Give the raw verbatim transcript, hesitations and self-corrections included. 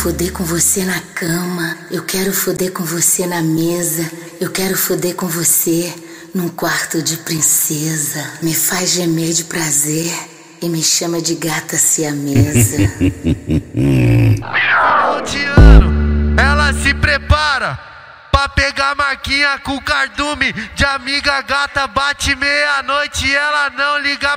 foder com você na cama, eu quero foder com você na mesa, eu quero foder com você num quarto de princesa. Me faz gemer de prazer e me chama de gata siamesa. Roteando, ela se prepara pra pegar marquinha com cardume de amiga gata. Bate meia-noite e ela não liga